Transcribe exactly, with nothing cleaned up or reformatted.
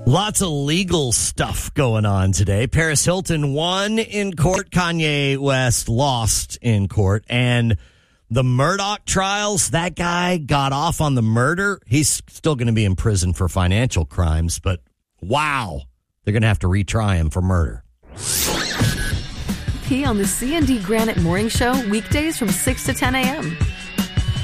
Lots of legal stuff going on today. Paris Hilton won in court. Kanye West lost in court. And the Murdoch trials, that guy got off on the murder. He's still going to be in prison for financial crimes. But wow, they're going to have to retry him for murder. P on the C and D Granite Morning Show, weekdays from six to ten a.m.